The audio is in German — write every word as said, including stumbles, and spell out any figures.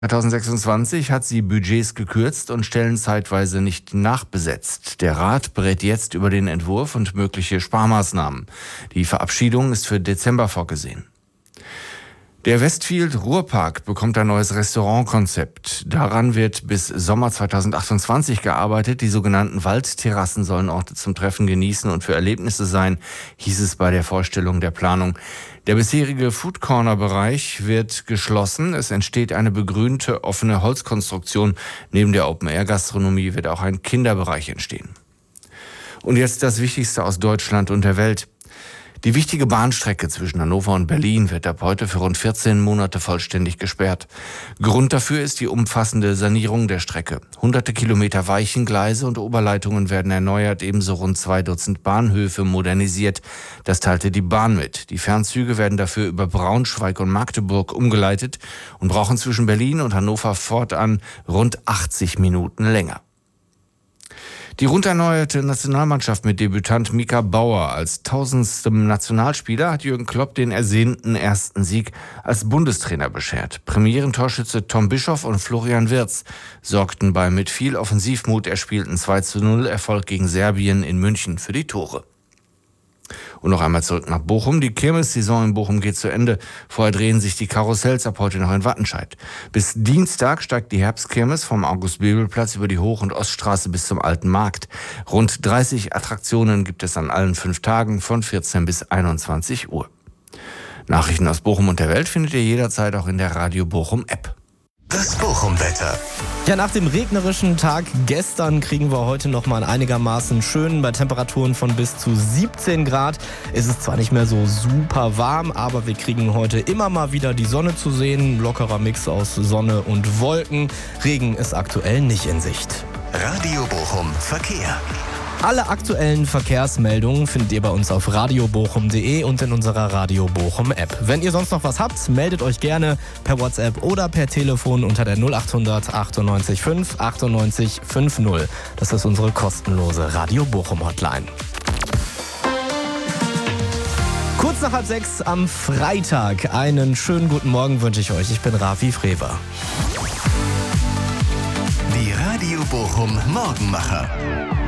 zweitausendsechsundzwanzig hat sie Budgets gekürzt und Stellen zeitweise nicht nachbesetzt. Der Rat berät jetzt über den Entwurf und mögliche Sparmaßnahmen. Die Verabschiedung ist für Dezember vorgesehen. Der Westfield Ruhrpark bekommt ein neues Restaurantkonzept. Daran wird bis Sommer zweitausendachtundzwanzig gearbeitet. Die sogenannten Waldterrassen sollen Orte zum Treffen, Genießen und für Erlebnisse sein, hieß es bei der Vorstellung der Planung. Der bisherige Food-Corner-Bereich wird geschlossen. Es entsteht eine begrünte, offene Holzkonstruktion. Neben der Open-Air-Gastronomie wird auch ein Kinderbereich entstehen. Und jetzt das Wichtigste aus Deutschland und der Welt. Die wichtige Bahnstrecke zwischen Hannover und Berlin wird ab heute für rund vierzehn Monate vollständig gesperrt. Grund dafür ist die umfassende Sanierung der Strecke. Hunderte Kilometer Weichengleise und Oberleitungen werden erneuert, ebenso rund zwei Dutzend Bahnhöfe modernisiert. Das teilte die Bahn mit. Die Fernzüge werden dafür über Braunschweig und Magdeburg umgeleitet und brauchen zwischen Berlin und Hannover fortan rund achtzig Minuten länger. Die rund erneuerte Nationalmannschaft mit Debütant Mika Bauer als tausendstem Nationalspieler hat Jürgen Klopp den ersehnten ersten Sieg als Bundestrainer beschert. Premierentorschütze Tom Bischoff und Florian Wirtz sorgten beim mit viel Offensivmut erspielten zwei zu null Erfolg gegen Serbien in München für die Tore. Und noch einmal zurück nach Bochum. Die Kirmes-Saison in Bochum geht zu Ende. Vorher drehen sich die Karussells ab heute noch in Wattenscheid. Bis Dienstag steigt die Herbstkirmes vom August-Bebel-Platz über die Hoch- und Oststraße bis zum Alten Markt. Rund dreißig Attraktionen gibt es an allen fünf Tagen von vierzehn bis einundzwanzig Uhr. Nachrichten aus Bochum und der Welt findet ihr jederzeit auch in der Radio Bochum App. Das Bochum-Wetter. Ja, nach dem regnerischen Tag gestern kriegen wir heute noch mal einigermaßen schön. Bei Temperaturen von bis zu siebzehn Grad ist es zwar nicht mehr so super warm, aber wir kriegen heute immer mal wieder die Sonne zu sehen. Lockerer Mix aus Sonne und Wolken. Regen ist aktuell nicht in Sicht. Radio Bochum Verkehr. Alle aktuellen Verkehrsmeldungen findet ihr bei uns auf radio bochum punkt de und in unserer Radio Bochum App. Wenn ihr sonst noch was habt, meldet euch gerne per WhatsApp oder per Telefon unter der null achthundert achtundneunzig fünf achtundneunzig fünfzig. Das ist unsere kostenlose Radio Bochum Hotline. Kurz nach halb sechs am Freitag. Einen schönen guten Morgen wünsche ich euch. Ich bin Rafi Frewer. Die Radio Bochum Morgenmacher.